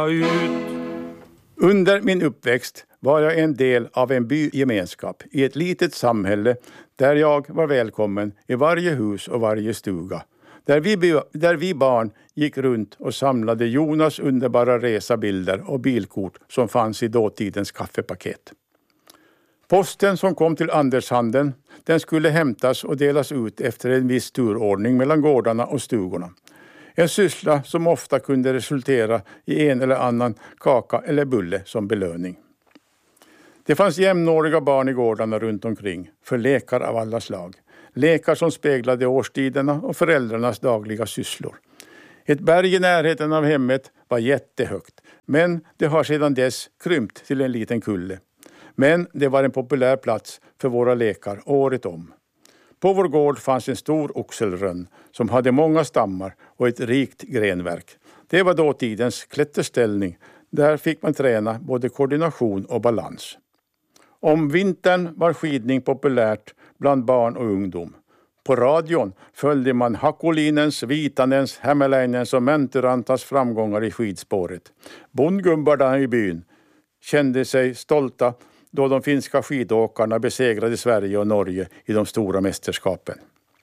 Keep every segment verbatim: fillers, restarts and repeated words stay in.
leva ut. Under min uppväxt var jag en del av en bygemenskap i ett litet samhälle där jag var välkommen i varje hus och varje stuga. Där vi, där vi barn gick runt och samlade Jonas underbara resabilder och bilkort som fanns i dåtidens kaffepaket. Posten som kom till Andershandeln, den skulle hämtas och delas ut efter en viss turordning mellan gårdarna och stugorna. En syssla som ofta kunde resultera i en eller annan kaka eller bulle som belöning. Det fanns jämnåriga barn i gårdarna runt omkring för lekar av alla slag. Lekar som speglade årstiderna och föräldrarnas dagliga sysslor. Ett berg i närheten av hemmet var jättehögt, men det har sedan dess krympt till en liten kulle. Men det var en populär plats för våra lekar året om. På vår gård fanns en stor oxelrönn som hade många stammar och ett rikt grenverk. Det var dåtidens klätterställning. Där fick man träna både koordination och balans. Om vintern var skidning populärt bland barn och ungdom. På radion följde man Hakolinens, Vitanens, Hämäläinens och Mäntyrantas framgångar i skidspåret. Bondgubbarna i byn kände sig stolta då de finska skidåkarna besegrade Sverige och Norge i de stora mästerskapen.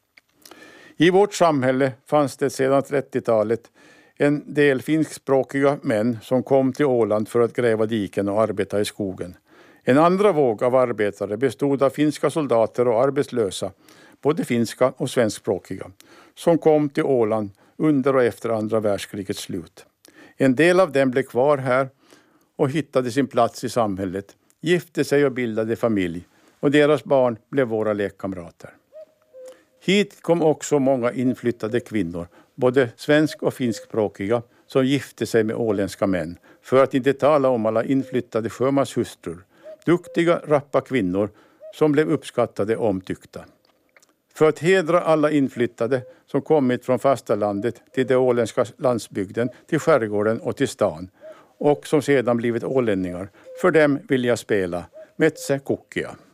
I vårt samhälle fanns det sedan trettiotalet en del finskspråkiga män som kom till Åland för att gräva diken och arbeta i skogen. En andra våg av arbetare bestod av finska soldater och arbetslösa, både finska och svenskspråkiga, som kom till Åland under och efter andra världskrigets slut. En del av dem blev kvar här och hittade sin plats i samhället, gifte sig och bildade familj, och deras barn blev våra lekkamrater. Hit kom också många inflyttade kvinnor, både svensk- och finskspråkiga, som gifte sig med åländska män, för att inte tala om alla inflyttade sjömanshustrur. Duktiga, rappa kvinnor som blev uppskattade och omtyckta. För att hedra alla inflyttade som kommit från fastalandet till det åländska landsbygden, till skärgården och till stan, och som sedan blivit ålänningar, för dem vill jag spela Metsä Kukkia.